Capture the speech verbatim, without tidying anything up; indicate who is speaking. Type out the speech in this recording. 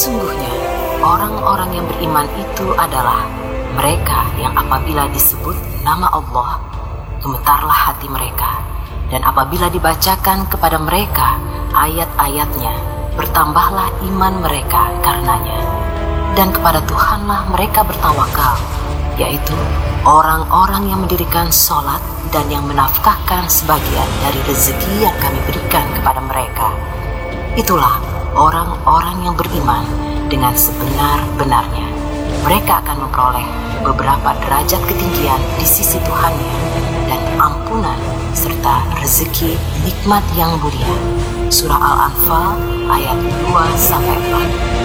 Speaker 1: Sesungguhnya orang-orang yang beriman itu adalah mereka yang apabila disebut nama Allah, gemetarlah hati mereka, dan apabila dibacakan kepada mereka ayat-ayatnya, bertambahlah iman mereka karenanya. Dan kepada Tuhanlah mereka bertawakal, yaitu orang-orang yang mendirikan sholat dan yang menafkahkan sebagian dari rezeki yang kami berikan kepada mereka. Itulah orang-orang yang beriman dengan sebenar-benarnya. Mereka akan memperoleh beberapa derajat ketinggian di sisi Tuhannya dan ampunan serta rezeki nikmat yang mulia. Surah Al-Anfal ayat dua sampai empat.